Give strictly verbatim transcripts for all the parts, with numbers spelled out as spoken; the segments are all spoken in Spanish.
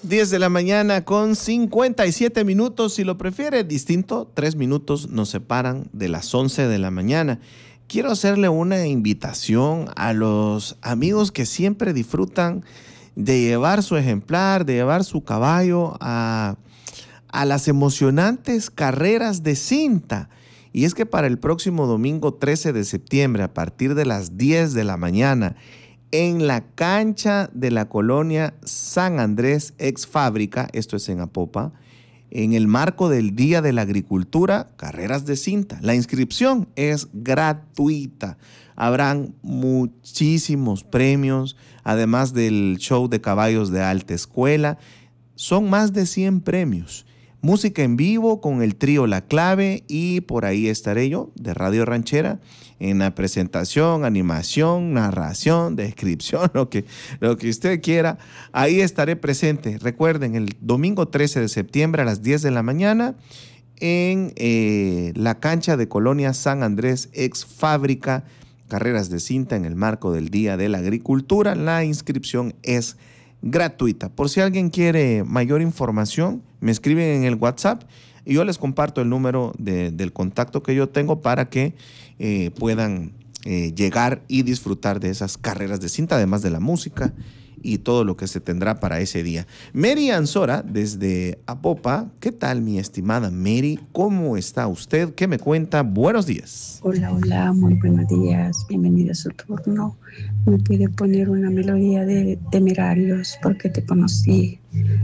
diez de la mañana con cincuenta y siete minutos. Si lo prefiere distinto, tres minutos nos separan de las once de la mañana. Quiero hacerle una invitación a los amigos que siempre disfrutan de llevar su ejemplar, de llevar su caballo a, a las emocionantes carreras de cinta. Y es que para el próximo domingo trece de septiembre, a partir de las diez de la mañana, en la cancha de la colonia San Andrés ex Fábrica, esto es en Apopa, en el marco del Día de la Agricultura, carreras de cinta. La inscripción es gratuita. Habrán muchísimos premios, además del show de caballos de alta escuela. Son más de cien premios. Música en vivo con el trío La Clave, y por ahí estaré yo de Radio Ranchera en la presentación, animación, narración, descripción, lo que, lo que usted quiera. Ahí estaré presente. Recuerden, el domingo trece de septiembre a las diez de la mañana en eh, la cancha de Colonia San Andrés ex Fábrica, carreras de cinta en el marco del Día de la Agricultura. La inscripción es gratuita. Por si alguien quiere mayor información, me escriben en el WhatsApp y yo les comparto el número de, del contacto que yo tengo para que eh, puedan eh, llegar y disfrutar de esas carreras de cinta, además de la música y todo lo que se tendrá para ese día. Mary Ansora, desde Apopa. ¿Qué tal, mi estimada Mary? ¿Cómo está usted? ¿Qué me cuenta? Buenos días. Hola, hola, muy buenos días. Bienvenida a su turno. Me pide poner una melodía de Temerarios porque te conocí.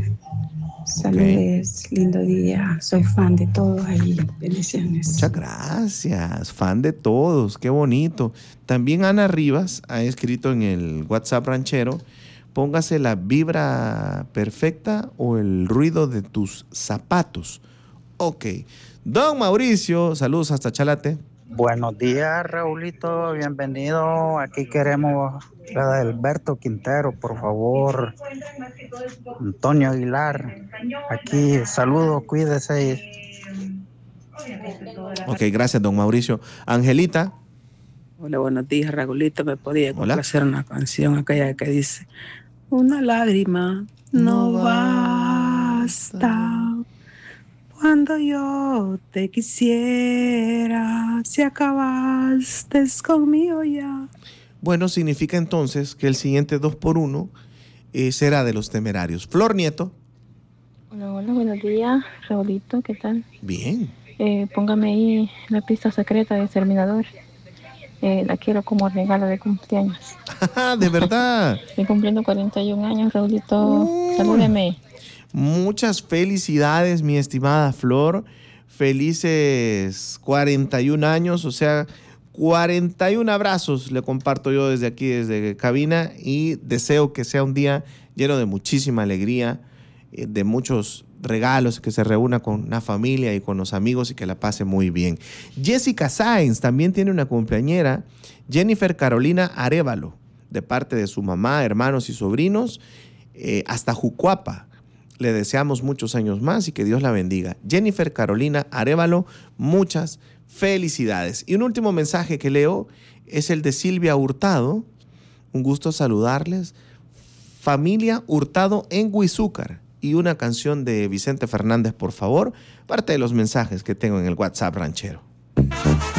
Saludos, okay. Lindo día. Soy fan de todos ahí. Bendiciones. Muchas gracias. Fan de todos. Qué bonito. También Ana Rivas ha escrito en el WhatsApp ranchero: póngase la vibra perfecta o el ruido de tus zapatos. Ok. Don Mauricio, saludos hasta Chalate. Buenos días, Raulito, bienvenido. Aquí queremos la de Alberto Quintero, por favor. Antonio Aguilar, aquí, saludos, cuídese. Ok, gracias, don Mauricio. Angelita. Hola, buenos días, Raulito. ¿Me podía complacer una canción aquella que dice: una lágrima no, no basta cuando yo te quisiera, si acabaste conmigo ya? Bueno, significa entonces que el siguiente dos por uno eh, será de los Temerarios. Flor Nieto. Hola, hola, buenos días, Raulito, ¿qué tal? Bien. Eh, póngame ahí la pista secreta de Exterminador. Eh, la quiero como regalo de cumpleaños. ¿De verdad? Estoy cumpliendo cuarenta y un años, Raulito. Uh, Salúdeme. Muchas felicidades, mi estimada Flor. Felices cuarenta y un años, o sea, cuarenta y un abrazos le comparto yo desde aquí, desde cabina, y deseo que sea un día lleno de muchísima alegría, de muchos regalos, que se reúna con la familia y con los amigos y que la pase muy bien. Jessica Sáenz también tiene una cumpleañera, Jennifer Carolina Arévalo, de parte de su mamá, hermanos y sobrinos, eh, hasta Jucuapa. Le deseamos muchos años más y que Dios la bendiga. Jennifer Carolina Arévalo, muchas felicidades. Y un último mensaje que leo es el de Silvia Hurtado. Un gusto saludarles. Familia Hurtado en Huizúcar. Y una canción de Vicente Fernández, por favor. Parte de los mensajes que tengo en el WhatsApp ranchero.